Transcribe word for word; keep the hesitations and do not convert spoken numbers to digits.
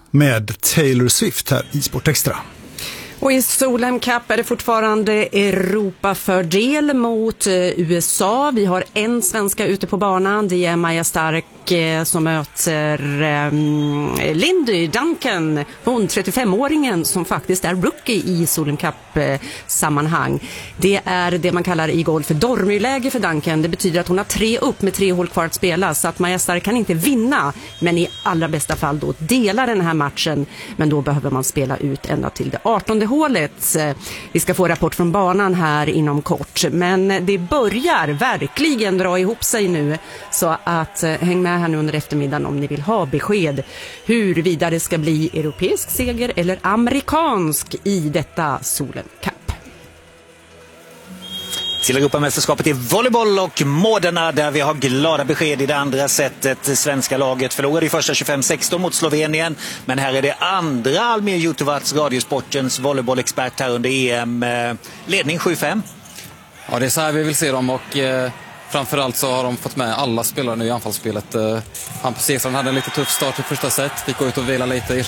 med Taylor Swift här i Sport Extra. Och i Solheim Cup är det fortfarande Europa-fördel mot U S A. Vi har en svenska ute på banan. Det är Maja Stark som möter um, Lindy Duncan. Hon trettiofemåringen som faktiskt är rookie i Solheim Cup-sammanhang. Det är det man kallar i golf för dormyläge för Duncan. Det betyder att hon har tre upp med tre hål kvar att spela. Så att Maja Stark kan inte vinna, men i allra bästa fall då dela den här matchen. Men då behöver man spela ut ända till det artonde hålet. Vi ska få rapport från banan här inom kort. Men det börjar verkligen dra ihop sig nu. Så att häng med här nu under eftermiddagen om ni vill ha besked huruvida det ska bli europeisk seger eller amerikansk i detta Solheim Cup. Till Europamästerskapet i volleyboll och Modena där vi har glada besked i det andra sättet. Svenska laget förlorade i första tjugofem sexton mot Slovenien, men här är det andra Almir Jutovac, Radiosportens volleybollexpert här under E M. Ledning sju fem. Ja, det är så här vi vill se dem och eh, framförallt så har de fått med alla spelare nu i anfallsspelet. Eh, Hampus Ekstrand hade en lite tuff start i första set, fick gå ut och vila lite,